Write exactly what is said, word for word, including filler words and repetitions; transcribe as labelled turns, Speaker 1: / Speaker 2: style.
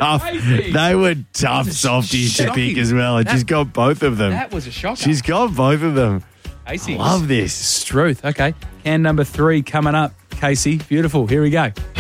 Speaker 1: tough.
Speaker 2: Crazy.
Speaker 1: They were tough softies to
Speaker 2: shocking.
Speaker 1: pick as well. And
Speaker 2: That-
Speaker 1: she's got both of them.
Speaker 2: That was a shocker.
Speaker 1: She's got both of them.
Speaker 2: Casey.
Speaker 1: Love this.
Speaker 2: Struth. Okay. Can number three coming up. Casey, beautiful. Here we go.